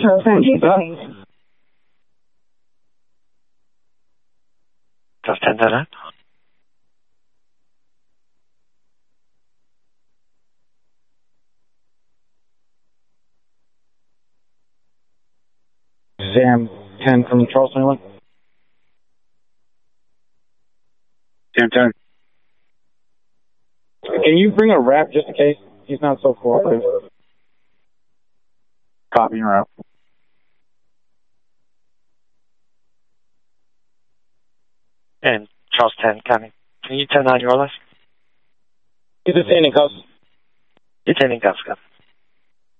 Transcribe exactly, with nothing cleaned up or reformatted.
Charles ten, take the lead. Charles ten, that. Zam ten from Charles twenty-one. Zam ten. Can you bring a rap just in case he's not so cooperative? Copy and route. And Charles ten, coming. Can you turn on your list? He's detaining cuffs. Detaining cuffs, go.